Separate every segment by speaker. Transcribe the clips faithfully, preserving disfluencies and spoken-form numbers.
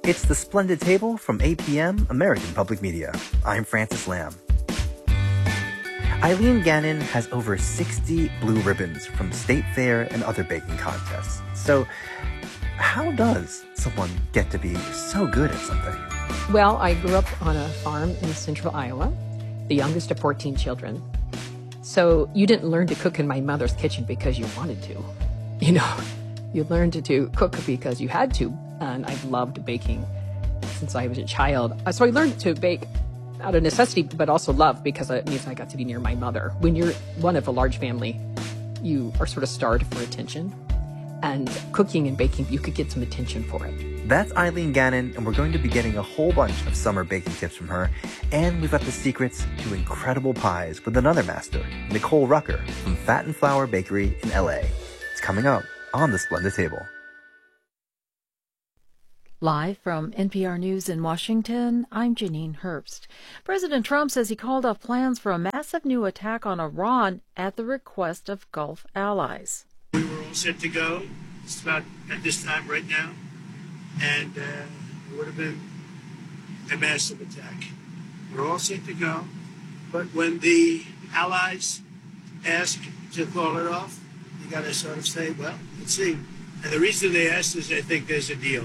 Speaker 1: It's The Splendid Table from eight p.m. American Public Media. I'm Francis Lamb. Eileen Gannon has over sixty blue ribbons from state fair and other baking contests. So how does someone get to be so good at something?
Speaker 2: Well, I grew up on a farm in central Iowa, the youngest of fourteen children. So you didn't learn to cook in my mother's kitchen because you wanted to. You know, you learned to, to cook because you had to. And I've loved baking since I was a child. So I learned to bake out of necessity, but also love, because it means I got to be near my mother. When you're one of a large family, you are sort of starved for attention. And cooking and baking, you could get some attention for it.
Speaker 1: That's Eileen Gannon, and we're going to be getting a whole bunch of summer baking tips from her. And we've got the secrets to incredible pies with another master, Nicole Rucker from Fat and Flour Bakery in L A. It's coming up on The Splendid Table.
Speaker 3: Live from N P R News in Washington, I'm Janine Herbst. President Trump says he called off plans for a massive new attack on Iran at the request of Gulf allies.
Speaker 4: We were all set to go. It's about at this time right now. And uh, it would have been a massive attack. We're all set to go. But when the allies ask to call it off, you got to sort of say, well, let's see. And the reason they asked is they think there's a deal.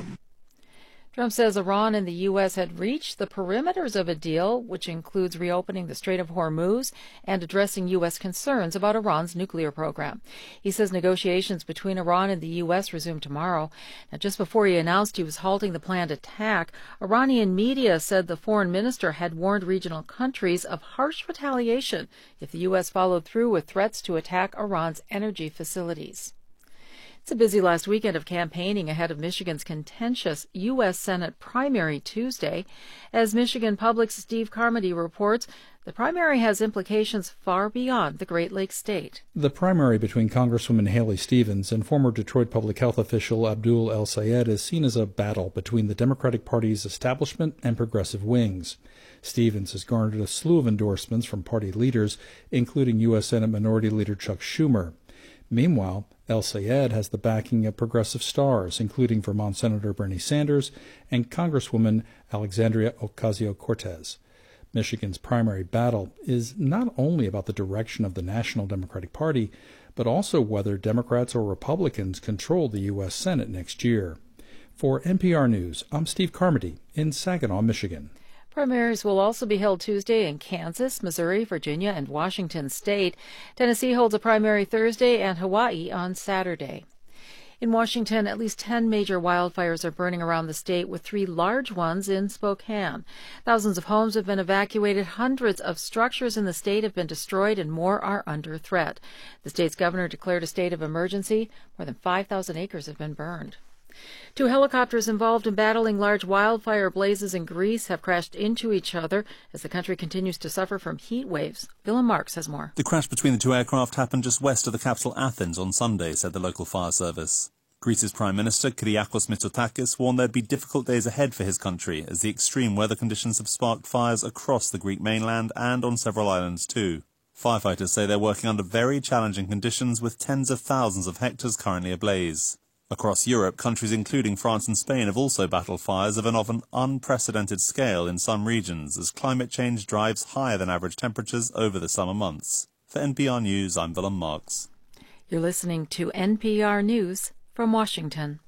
Speaker 3: Trump says Iran and the U S had reached the perimeters of a deal, which includes reopening the Strait of Hormuz and addressing U S concerns about Iran's nuclear program. He says negotiations between Iran and the U S resume tomorrow. Now, just before he announced he was halting the planned attack, Iranian media said the foreign minister had warned regional countries of harsh retaliation if the U S followed through with threats to attack Iran's energy facilities. It's a busy last weekend of campaigning ahead of Michigan's contentious U S Senate primary Tuesday. As Michigan Public's Steve Carmody reports, the primary has implications far beyond the Great Lakes state.
Speaker 5: The primary between Congresswoman Haley Stevens and former Detroit public health official Abdul El-Sayed is seen as a battle between the Democratic Party's establishment and progressive wings. Stevens has garnered a slew of endorsements from party leaders, including U S Senate Minority Leader Chuck Schumer. Meanwhile, El-Sayed has the backing of progressive stars, including Vermont Senator Bernie Sanders and Congresswoman Alexandria Ocasio-Cortez. Michigan's primary battle is not only about the direction of the National Democratic Party, but also whether Democrats or Republicans control the U S Senate next year. For N P R News, I'm Steve Carmody in Saginaw, Michigan.
Speaker 3: Primaries will also be held Tuesday in Kansas, Missouri, Virginia, and Washington State. Tennessee holds a primary Thursday and Hawaii on Saturday. In Washington, at least ten major wildfires are burning around the state, with three large ones in Spokane. Thousands of homes have been evacuated, hundreds of structures in the state have been destroyed, and more are under threat. The state's governor declared a state of emergency. More than five thousand acres have been burned. Two helicopters involved in battling large wildfire blazes in Greece have crashed into each other as the country continues to suffer from heat waves. Willem Marks has more.
Speaker 6: The crash between the two aircraft happened just west of the capital Athens on Sunday, said the local fire service. Greece's Prime Minister Kyriakos Mitsotakis warned there'd be difficult days ahead for his country as the extreme weather conditions have sparked fires across the Greek mainland and on several islands too. Firefighters say they're working under very challenging conditions with tens of thousands of hectares currently ablaze. Across Europe, countries including France and Spain have also battled fires of an often unprecedented scale in some regions as climate change drives higher than average temperatures over the summer months. For N P R News, I'm Willem Marks.
Speaker 3: You're listening to N P R News from Washington.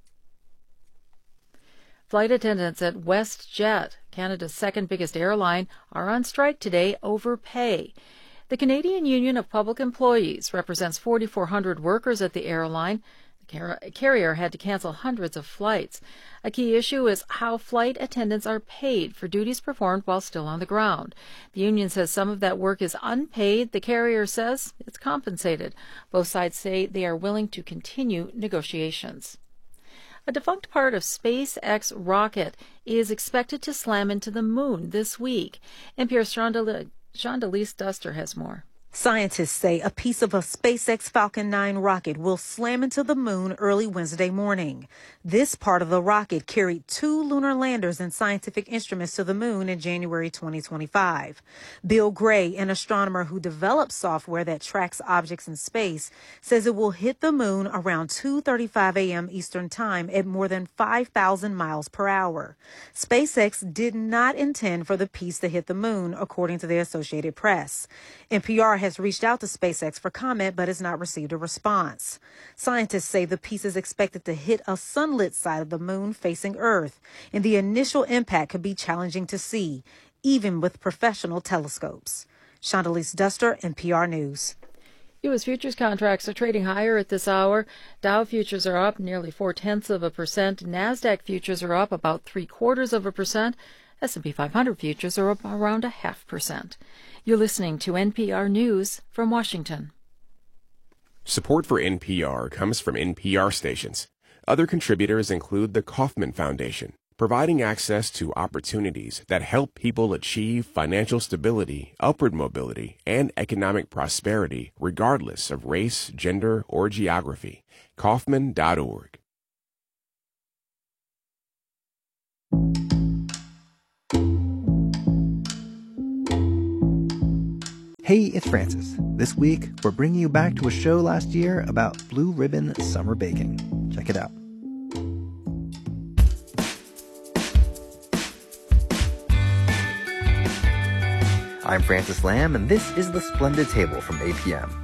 Speaker 3: Flight attendants at WestJet, Canada's second biggest airline, are on strike today over pay. The Canadian Union of Public Employees represents four thousand four hundred workers at the airline. The carrier had to cancel hundreds of flights. A key issue is how flight attendants are paid for duties performed while still on the ground. The union says some of that work is unpaid. The carrier says it's compensated. Both sides say they are willing to continue negotiations. A defunct part of SpaceX rocket is expected to slam into the moon this week. N P R's Shondelise Duster has more.
Speaker 7: Scientists say a piece of a SpaceX Falcon nine rocket will slam into the moon early Wednesday morning. This part of the rocket carried two lunar landers and scientific instruments to the moon in January twenty twenty-five. Bill Gray, an astronomer who developed software that tracks objects in space, says it will hit the moon around two thirty-five a.m. Eastern Time at more than five thousand miles per hour. SpaceX did not intend for the piece to hit the moon, according to the Associated Press. N P R has reached out to SpaceX for comment but has not received a response. Scientists say the piece is expected to hit a sunlit side of the moon facing Earth, and the initial impact could be challenging to see, even with professional telescopes. Chandalise Duster, N P R News.
Speaker 3: U S futures contracts are trading higher at this hour. Dow futures are up nearly four-tenths of a percent. NASDAQ futures are up about three-quarters of a percent. S and P five hundred futures are up around a half percent. You're listening to N P R News from Washington.
Speaker 8: Support for N P R comes from N P R stations. Other contributors include the Kauffman Foundation, providing access to opportunities that help people achieve financial stability, upward mobility, and economic prosperity regardless of race, gender, or geography. Kauffman dot org.
Speaker 1: Hey, it's Francis. This week, we're bringing you back to a show last year about Blue Ribbon Summer Baking. Check it out. I'm Francis Lamb, and this is The Splendid Table from A P M.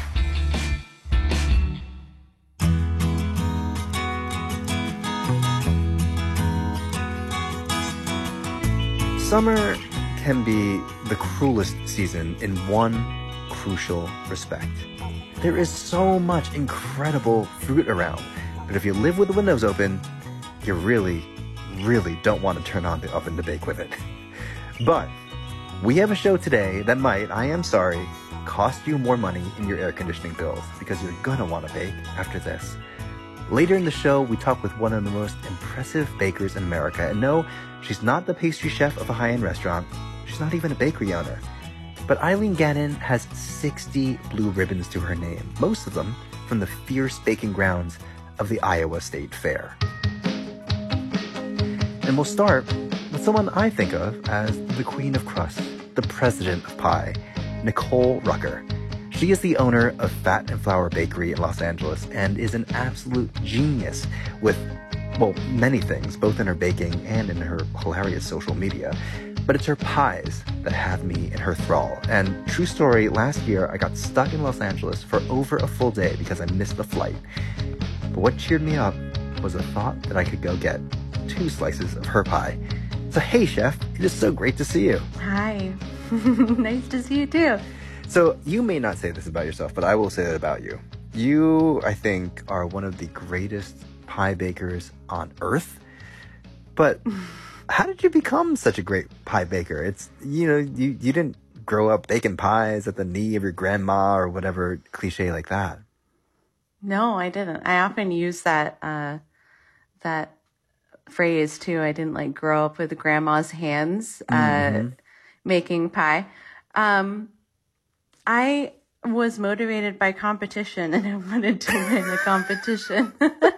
Speaker 1: Summer can be the cruelest season in one crucial respect. There is so much incredible fruit around, but if you live with the windows open, you really, really don't want to turn on the oven to bake with it. But we have a show today that might, I am sorry, cost you more money in your air conditioning bills because you're gonna want to bake after this. Later in the show, we talk with one of the most impressive bakers in America. And no, she's not the pastry chef of a high-end restaurant. She's not even a bakery owner. But Eileen Gannon has sixty blue ribbons to her name, most of them from the fierce baking grounds of the Iowa State Fair. And we'll start with someone I think of as the queen of crust, the president of pie, Nicole Rucker. She is the owner of Fat and Flour Bakery in Los Angeles and is an absolute genius with, well, many things, both in her baking and in her hilarious social media. But it's her pies that have me in her thrall. And true story, last year I got stuck in Los Angeles for over a full day because I missed the flight. But what cheered me up was the thought that I could go get two slices of her pie. So hey, chef, it is so great to see you.
Speaker 9: Hi. Nice to see you too.
Speaker 1: So you may not say this about yourself, but I will say that about you. You, I think, are one of the greatest pie bakers on earth. But how did you become such a great pie baker? It's, you know, you, you didn't grow up baking pies at the knee of your grandma or whatever cliche like that.
Speaker 9: No, I didn't. I often use that uh, that phrase too. I didn't like grow up with grandma's hands uh, mm-hmm. making pie. Um, I was motivated by competition and I wanted to win the competition.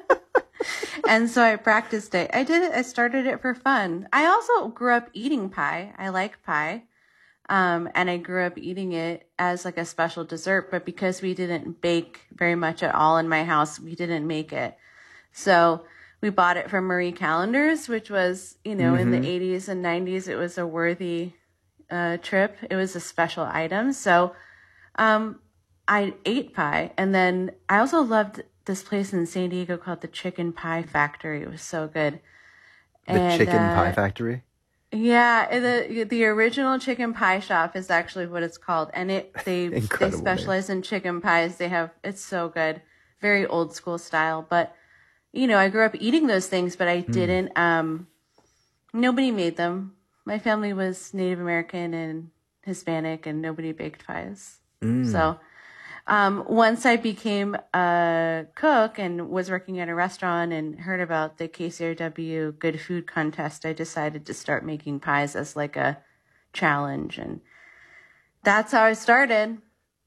Speaker 9: And so I practiced it. I did it. I started it for fun. I also grew up eating pie. I like pie. Um, and I grew up eating it as like a special dessert, but because we didn't bake very much at all in my house, we didn't make it. So we bought it from Marie Callender's, which was, you know, mm-hmm. in the eighties and nineties, it was a worthy uh, trip. It was a special item. So Um, I ate pie, and then I also loved this place in San Diego called the Chicken Pie Factory. It was so good.
Speaker 1: The
Speaker 9: and,
Speaker 1: Chicken
Speaker 9: uh,
Speaker 1: Pie Factory?
Speaker 9: Yeah, the the original chicken pie shop is actually what it's called, and it they they specialize name. in chicken pies. They have it's so good, very old school style. But you know, I grew up eating those things, but I mm. didn't. Um, nobody made them. My family was Native American and Hispanic, and nobody baked pies. Mm. So um, once I became a cook and was working at a restaurant and heard about the K C R W Good Food Contest, I decided to start making pies as like a challenge. And that's how I started.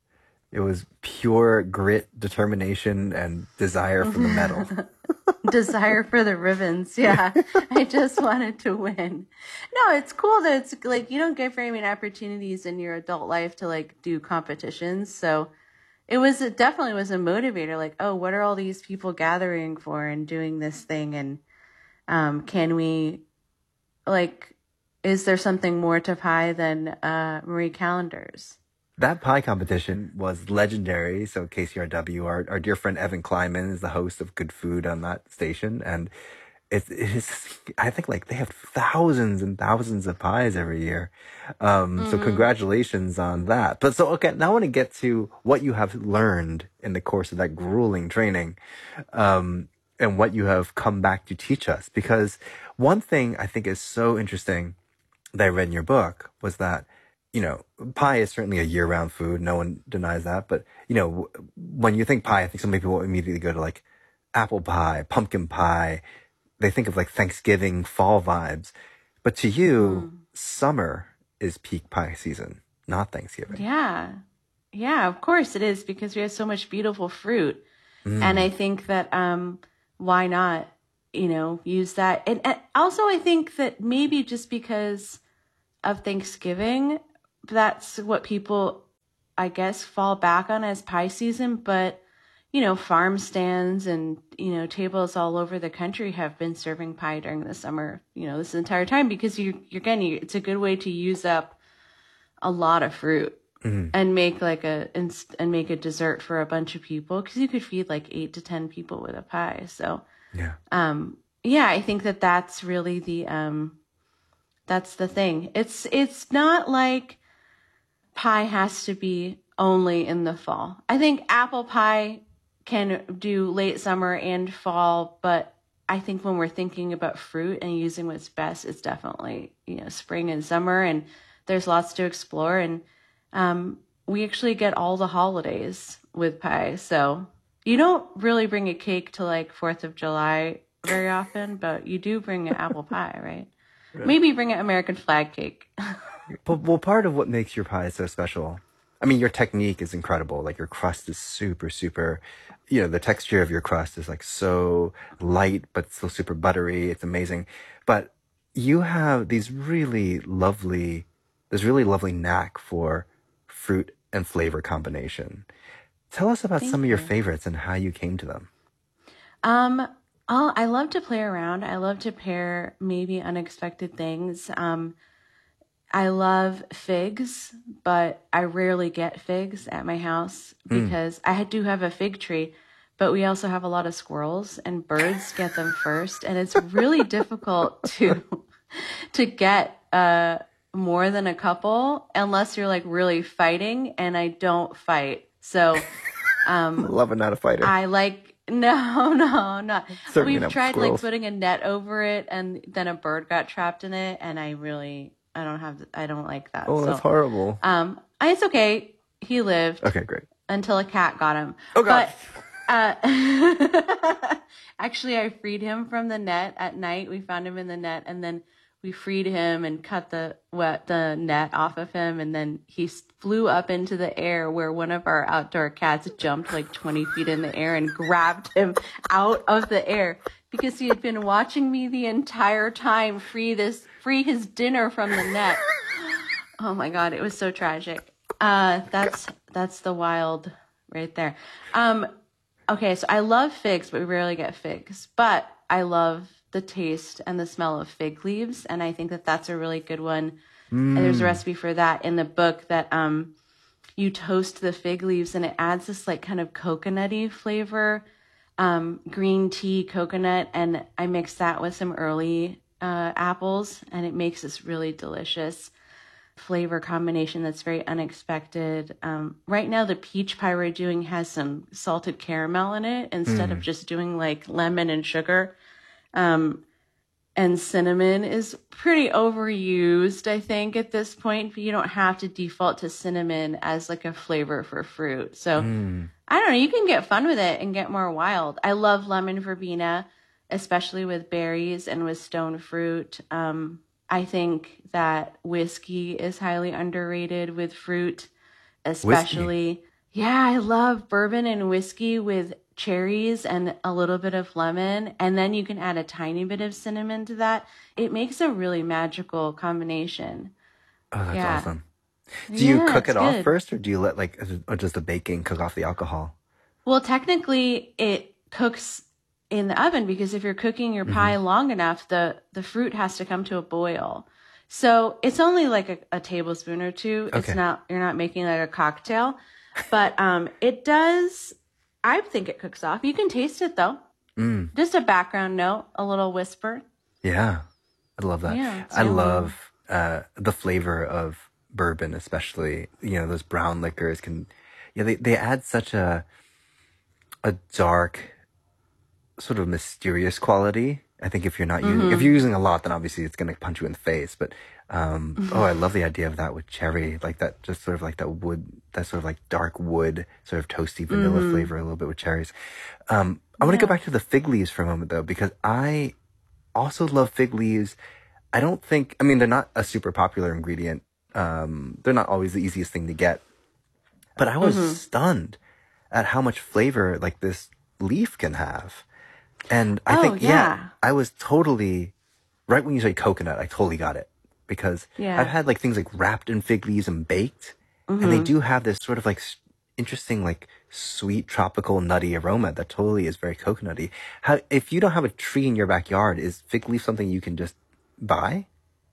Speaker 1: It was pure grit, determination, and desire for the medal.
Speaker 9: Desire for the ribbons. Yeah. I just wanted to win. No, it's cool that it's like you don't get very many opportunities in your adult life to like do competitions. So it was, it definitely was a motivator. Like, oh, what are all these people gathering for and doing this thing? And um, can we, like, is there something more to pie than uh, Marie Callender's?
Speaker 1: That pie competition was legendary. So K C R W, our, our dear friend Evan Kleinman is the host of Good Food on that station. And it, it is, I think like they have thousands and thousands of pies every year. Um, mm-hmm. So congratulations on that. But so, okay, now I want to get to what you have learned in the course of that grueling training, um, and what you have come back to teach us. Because one thing I think is so interesting that I read in your book was that, you know, pie is certainly a year-round food. No one denies that. But, you know, when you think pie, I think so many people immediately go to like apple pie, pumpkin pie. They think of like Thanksgiving, fall vibes. But to you, mm. summer is peak pie season, not Thanksgiving.
Speaker 9: Yeah. Yeah, of course it is, because we have so much beautiful fruit. Mm. And I think that um, why not, you know, use that. And, and also I think that maybe just because of Thanksgiving, that's what people, I guess, fall back on as pie season. But, you know, farm stands and, you know, tables all over the country have been serving pie during the summer, you know, this entire time, because you, you're getting, it's a good way to use up a lot of fruit mm-hmm. and make like a, and, and make a dessert for a bunch of people, because you could feed like eight to ten people with a pie. So,
Speaker 1: yeah.
Speaker 9: Um, yeah, I think that that's really the, um, that's the thing. It's, it's not like pie has to be only in the fall. I think apple pie can do late summer and fall, but I think when we're thinking about fruit and using what's best, it's definitely, you know, spring and summer, and there's lots to explore. And um, we actually get all the holidays with pie. So you don't really bring a cake to like fourth of July very often, but you do bring an apple pie, right? Really? Maybe bring an American flag cake.
Speaker 1: But, well, part of what makes your pie so special, I mean, your technique is incredible. Like your crust is super, super, you know, the texture of your crust is like so light, but still super buttery. It's amazing. But you have these really lovely, this really lovely knack for fruit and flavor combination. Tell us about
Speaker 9: Thank
Speaker 1: some
Speaker 9: you.
Speaker 1: of your favorites and how you came to them.
Speaker 9: Um, I'll, I love to play around. I love to pair maybe unexpected things. Um, I love figs, but I rarely get figs at my house because mm. I do have a fig tree, but we also have a lot of squirrels and birds get them first. And it's really difficult to, to get, uh, more than a couple unless you're like really fighting, and I don't fight. So, um,
Speaker 1: love it, not a fighter.
Speaker 9: I like, no, no, not.
Speaker 1: Certainly
Speaker 9: We've tried
Speaker 1: squirrels.
Speaker 9: like putting a net over it, and then a bird got trapped in it, and I really, I don't have, I don't like that.
Speaker 1: Oh,
Speaker 9: so,
Speaker 1: that's horrible.
Speaker 9: Um, it's okay. He lived.
Speaker 1: Okay, great.
Speaker 9: Until a cat got him.
Speaker 1: Oh, God.
Speaker 9: But, uh, actually, I freed him from the net at night. We found him in the net, and then we freed him and cut the wet the net off of him, and then he flew up into the air where one of our outdoor cats jumped like twenty feet in the air and grabbed him out of the air because he had been watching me the entire time free this free his dinner from the net. Oh my God, it was so tragic. Uh, that's that's the wild right there. Um, okay, so I love figs, but we rarely get figs. But I love the taste and the smell of fig leaves, and I think that that's a really good one. Mm. And there's a recipe for that in the book that um, you toast the fig leaves, and it adds this like kind of coconutty flavor, um, green tea coconut, and I mix that with some early uh, apples, and it makes this really delicious flavor combination that's very unexpected. Um, right now, the peach pie we're doing has some salted caramel in it instead mm. of just doing like lemon and sugar. Um, and cinnamon is pretty overused, I think, at this point. But you don't have to default to cinnamon as like a flavor for fruit. So mm. I don't know. You can get fun with it and get more wild. I love lemon verbena, especially with berries and with stone fruit. Um, I think that whiskey is highly underrated with fruit, especially. Whiskey. Yeah, I love bourbon and whiskey with cherries and a little bit of lemon. And then you can add a tiny bit of cinnamon to that. It makes a really magical combination.
Speaker 1: Oh, that's
Speaker 9: Yeah.
Speaker 1: awesome. Do you
Speaker 9: Yeah,
Speaker 1: cook
Speaker 9: it's
Speaker 1: it off
Speaker 9: good.
Speaker 1: first, or do you let, like, or does the baking cook off the alcohol?
Speaker 9: Well, technically, it cooks in the oven because if you're cooking your pie long enough, the, the fruit has to come to a boil. So it's only like a, a tablespoon or two.
Speaker 1: Okay.
Speaker 9: It's not, you're not making like a cocktail, but um, it does, I think it cooks off. You can taste it though.
Speaker 1: Mm.
Speaker 9: Just a background note, a little whisper.
Speaker 1: Yeah, I love that.
Speaker 9: Yeah, it's
Speaker 1: I
Speaker 9: yummy.
Speaker 1: love uh, the flavor of bourbon, especially, you know, those brown liquors can, yeah, they, they add such a, a dark, sort of mysterious quality. I think if you're not using, if you're using a lot, then obviously it's going to punch you in the face. But, um, oh, I love the idea of that with cherry, like that, just sort of like that wood, that sort of like dark wood, sort of toasty vanilla flavor a little bit with cherries. Um, I want to go back to the fig leaves for a moment though, because I also love fig leaves. I don't think, I mean, they're not a super popular ingredient. Um, they're not always the easiest thing to get, but I was stunned at how much flavor like this leaf can have. And I
Speaker 9: Oh,
Speaker 1: think, yeah.
Speaker 9: yeah.
Speaker 1: I was totally, right when you say coconut, I totally got it. Because
Speaker 9: Yeah.
Speaker 1: I've had like things like wrapped in fig leaves and baked, and they do have this sort of like s- interesting, like sweet, tropical, nutty aroma that totally is very coconutty. How, if you don't have a tree in your backyard, is fig leaf something you can just buy?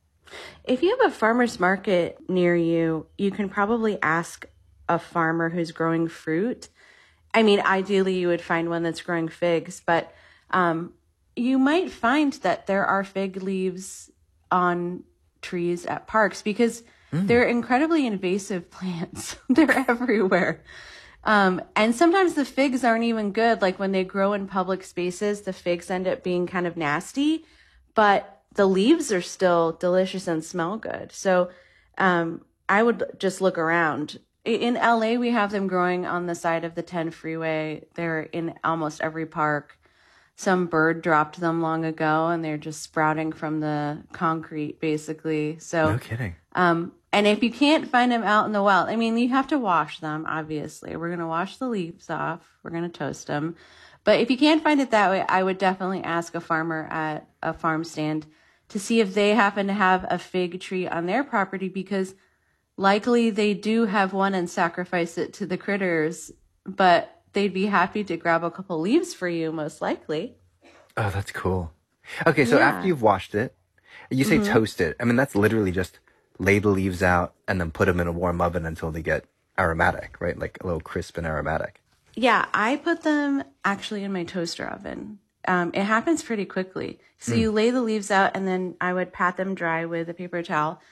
Speaker 9: If you have a farmer's market near you, you can probably ask a farmer who's growing fruit. I mean, ideally you would find one that's growing figs, but um, you might find that there are fig leaves on trees at parks because they're incredibly invasive plants. They're everywhere. Um, and sometimes the figs aren't even good. Like when they grow in public spaces, the figs end up being kind of nasty, but the leaves are still delicious and smell good. So um, I would just look around. In L A, we have them growing on the side of the ten freeway. They're in almost every park. Some bird dropped them long ago, and they're just sprouting from the concrete, basically. So,
Speaker 1: No kidding.
Speaker 9: um, and if you can't find them out in the wild, I mean, you have to wash them, obviously. We're going to wash the leaves off. We're going to toast them. But if you can't find it that way, I would definitely ask a farmer at a farm stand to see if they happen to have a fig tree on their property, because likely they do have one and sacrifice it to the critters, but they'd be happy to grab a couple leaves for you, most likely.
Speaker 1: Oh, that's cool. Okay, so
Speaker 9: Yeah.
Speaker 1: after you've washed it, you say toast it. I mean, that's literally just lay the leaves out and then put them in a warm oven until they get aromatic, right? Like a little crisp and aromatic.
Speaker 9: Yeah, I put them actually in my toaster oven. Um, it happens pretty quickly. So you lay the leaves out, and then I would pat them dry with a paper towel.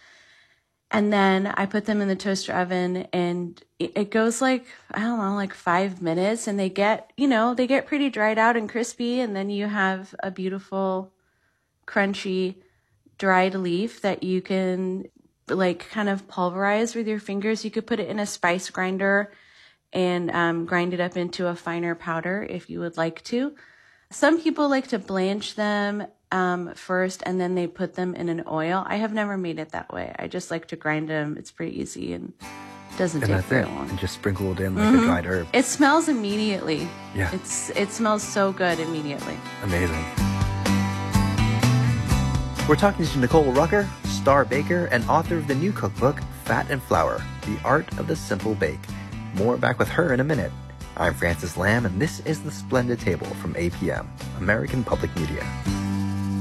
Speaker 9: And then I put them in the toaster oven, and it, it goes like, I don't know, like five minutes. And they get, you know, they get pretty dried out and crispy. And then you have a beautiful, crunchy, dried leaf that you can like kind of pulverize with your fingers. You could put it in a spice grinder and um, grind it up into a finer powder if you would like to. Some people like to blanch them um, first, and then they put them in an oil. I have never made it that way. I just like to grind them. It's pretty easy and doesn't
Speaker 1: And
Speaker 9: take
Speaker 1: that's
Speaker 9: very
Speaker 1: it.
Speaker 9: long.
Speaker 1: And just sprinkle it in like a dried herb.
Speaker 9: It smells immediately.
Speaker 1: Yeah.
Speaker 9: It's it smells so good immediately.
Speaker 1: Amazing. We're talking to Nicole Rucker, star baker and author of the new cookbook, Fat and Flour, The Art of the Simple Bake. More back with her in a minute. I'm Francis Lamb, and this is The Splendid Table from A P M, American Public Media.